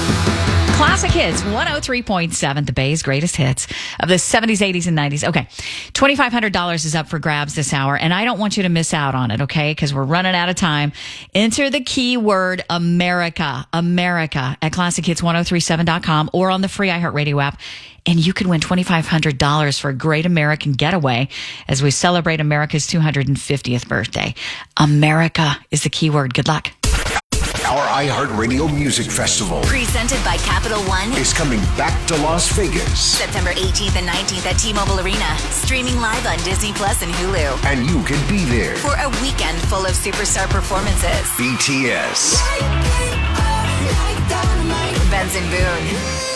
Classic Hits, 103.7, the Bay's greatest hits of the 70s, 80s, and 90s. Okay, $2,500 is up for grabs this hour, and I don't want you to miss out on it, okay, because we're running out of time. Enter the keyword America at classichits1037.com or on the free iHeartRadio app, and you could win $2,500 for a great American getaway as we celebrate America's 250th birthday. America is the keyword. Good luck. Our iHeartRadio Music Festival, presented by Capital One, is coming back to Las Vegas. September 18th and 19th at T-Mobile Arena. Streaming live on Disney Plus and Hulu. And you can be there for a weekend full of superstar performances. BTS, Benson Boone,